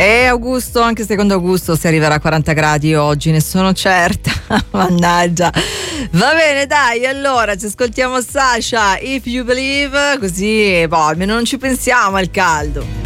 E Augusto, anche secondo Augusto si arriverà a 40 gradi oggi, ne sono certa. Mannaggia. Va bene, dai, allora ci ascoltiamo Sasha, If You Believe, così almeno non ci pensiamo al caldo.